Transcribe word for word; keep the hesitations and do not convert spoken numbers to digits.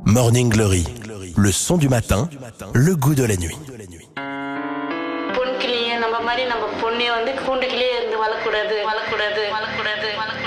Morning Glory, le son du matin, le goût de la nuit. பொன் கிளியே நம்ம மாதிரி நம்ம பொண்ணே வந்து கூண்டுக்குள்ளே இருந்து வளக்கூடாது வளக்கூடாது வளக்கூடாது வளக்கூடாது